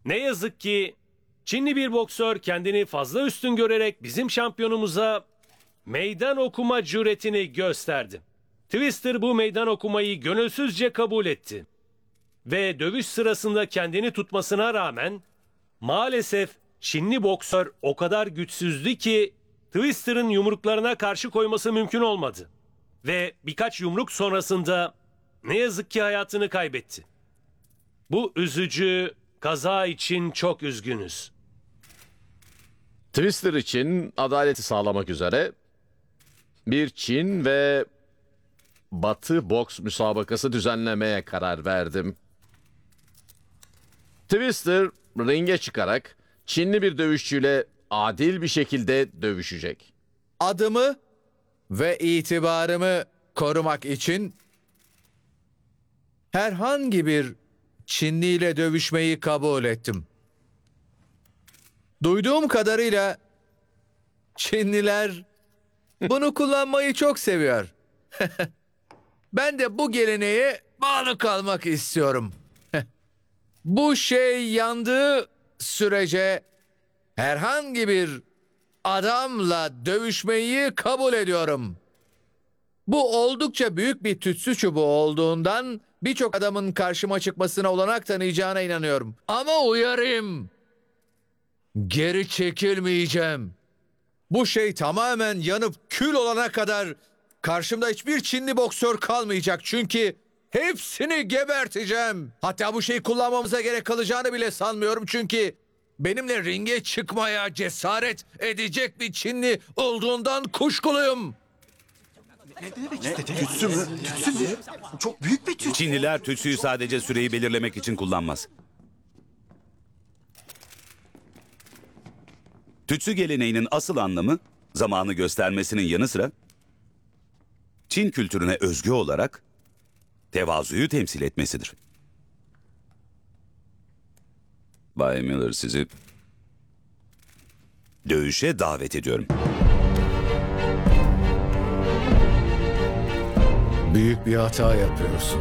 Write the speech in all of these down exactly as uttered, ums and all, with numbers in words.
Ne yazık ki Çinli bir boksör kendini fazla üstün görerek bizim şampiyonumuza meydan okuma cüretini gösterdi. Twister bu meydan okumayı gönülsüzce kabul etti. Ve dövüş sırasında kendini tutmasına rağmen maalesef Çinli boksör o kadar güçsüzdü ki Twister'ın yumruklarına karşı koyması mümkün olmadı. Ve birkaç yumruk sonrasında ne yazık ki hayatını kaybetti. Bu üzücü kaza için çok üzgünüz. Twister için adaleti sağlamak üzere bir Çin ve Batı boks müsabakası düzenlemeye karar verdim. Twister ringe çıkarak Çinli bir dövüşçüyle adil bir şekilde dövüşecek. Adımı ve itibarımı korumak için herhangi bir Çinli ile dövüşmeyi kabul ettim. Duyduğum kadarıyla Çinliler bunu kullanmayı çok seviyor. Ben de bu geleneğe bağlı kalmak istiyorum. Bu şey yandığı sürece herhangi bir adamla dövüşmeyi kabul ediyorum. Bu oldukça büyük bir tütsü çubuğu olduğundan birçok adamın karşıma çıkmasına olanak tanıyacağına inanıyorum. Ama uyarayım. Geri çekilmeyeceğim. Bu şey tamamen yanıp kül olana kadar karşımda hiçbir Çinli boksör kalmayacak. Çünkü hepsini geberteceğim. Hatta bu şeyi kullanmamıza gerek kalacağını bile sanmıyorum. Çünkü benimle ringe çıkmaya cesaret edecek bir Çinli olduğundan kuşkuluyum. Tütsü mü? Tütsü mü? Çok büyük bir tütsü. Çinliler tütsüyü sadece süreyi belirlemek için kullanmaz. Tütsü geleneğinin asıl anlamı zamanı göstermesinin yanı sıra Çin kültürüne özgü olarak tevazuyu temsil etmesidir. Bay Miller, sizi dövüşe davet ediyorum. Büyük bir hata yapıyorsun.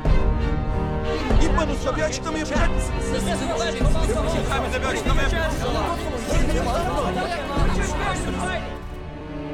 İdman Usta bir açıklama yapacak mısınız? Bize bir açıklama yapın.